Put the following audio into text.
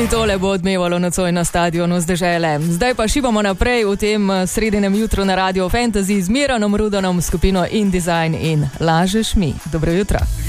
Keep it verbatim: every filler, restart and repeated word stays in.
Tudi tole bo odmevalo nocoj na stadionu z dežele. Zdaj pa šibamo naprej v tem sredinem jutru na Radio Fantasy z Miranom Rudanom, skupino InDesign in Lažeš mi. Dobro jutro.